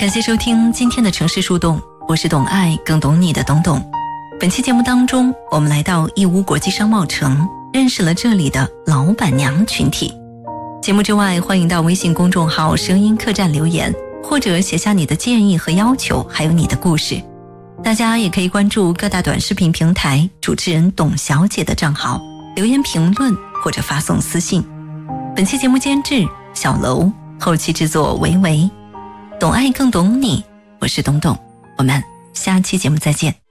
感谢收听今天的城市树洞，我是懂爱更懂你的懂懂。本期节目当中，我们来到义乌国际商贸城，认识了这里的老板娘群体。节目之外，欢迎到微信公众号声音客栈留言，或者写下你的建议和要求，还有你的故事。大家也可以关注各大短视频平台主持人董小姐的账号，留言评论或者发送私信。本期节目监制小楼，后期制作维维。懂爱更懂你，我是董董，我们下期节目再见。